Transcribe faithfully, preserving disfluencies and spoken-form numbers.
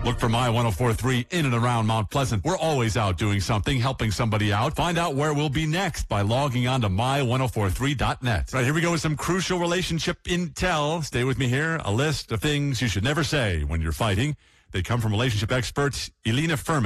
Look for My ten forty-three in and around Mount Pleasant. We're always out doing something, helping somebody out. Find out where we'll be next by logging on to my ten forty-three dot net. Right, here we go with some crucial relationship intel. Stay with me here. A list of things you should never say when you're fighting. They come from relationship experts Elena Furman.